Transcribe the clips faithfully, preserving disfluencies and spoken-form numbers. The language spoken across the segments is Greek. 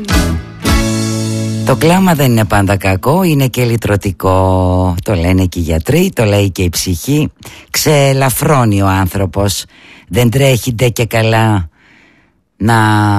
Το κλάμα δεν είναι πάντα κακό, είναι και λυτρωτικό. Το λένε και οι γιατροί, το λέει και η ψυχή. Ξελαφρώνει ο άνθρωπος. Δεν τρέχει ντε και καλά να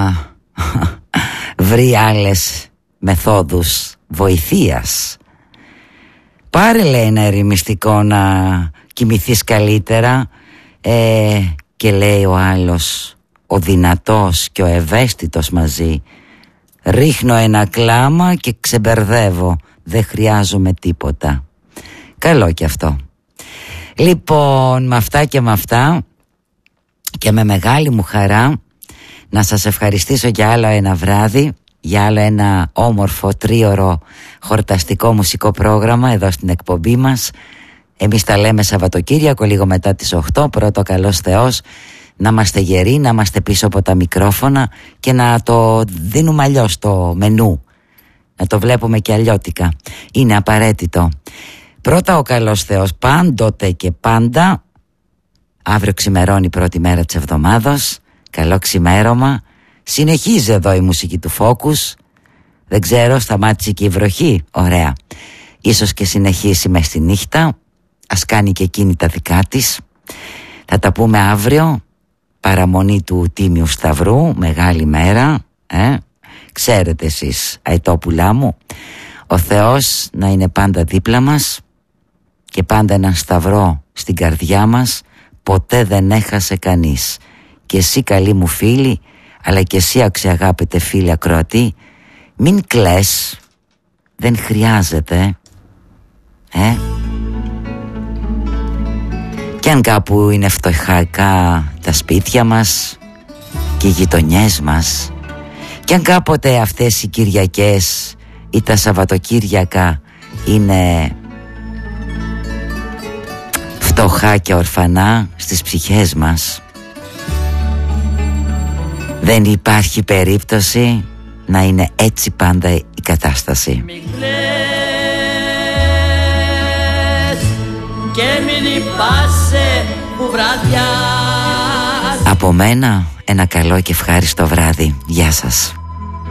βρει άλλες μεθόδους βοηθείας. Πάρε, λέει, ένα ερημιστικό να κοιμηθείς καλύτερα. ε, Και λέει ο άλλος, ο δυνατός και ο ευαίσθητος μαζί, ρίχνω ένα κλάμα και ξεμπερδεύω, δεν χρειάζομαι τίποτα. Καλό και αυτό. Λοιπόν, με αυτά και με αυτά και με μεγάλη μου χαρά να σας ευχαριστήσω για άλλο ένα βράδυ, για άλλο ένα όμορφο τρίωρο χορταστικό μουσικό πρόγραμμα εδώ στην εκπομπή μας. Εμείς τα λέμε Σαββατοκύριακο λίγο μετά τις οκτώ. Πρώτο, καλός Θεός, να είμαστε γεροί, να είμαστε πίσω από τα μικρόφωνα και να το δίνουμε αλλιώς το μενού, να το βλέπουμε και αλλιώτικα. Είναι απαραίτητο. Πρώτα ο καλός Θεός πάντοτε και πάντα. Αύριο ξημερώνει η πρώτη μέρα της εβδομάδος. Καλό ξημέρωμα. Συνεχίζει εδώ η μουσική του Focus. Δεν ξέρω, σταμάτησε και η βροχή. Ωραία. Ίσως και συνεχίσει μες στη νύχτα. Ας κάνει και εκείνη τα δικά της. Θα τα πούμε αύριο. Παραμονή του Τίμιου Σταυρού. Μεγάλη μέρα, ε? Ξέρετε εσείς, αετόπουλά μου, ο Θεός να είναι πάντα δίπλα μας και πάντα έναν σταυρό στην καρδιά μας. Ποτέ δεν έχασε κανείς. Και εσύ, καλή μου φίλη, αλλά και εσύ, αξιαγάπητε φίλη ακροατή, μην κλαις. Δεν χρειάζεται, ε? Κι αν κάπου είναι φτωχικά τα σπίτια μας και οι γειτονιές μας, κι αν κάποτε αυτές οι Κυριακές ή τα Σαββατοκύριακα είναι φτωχά και ορφανά στις ψυχές μας, δεν υπάρχει περίπτωση να είναι έτσι πάντα η κατάσταση. Μη κλαις και μην λυπάσαι που βραδιάς. Από μένα ένα καλό και ευχάριστο βράδυ. Γεια σας.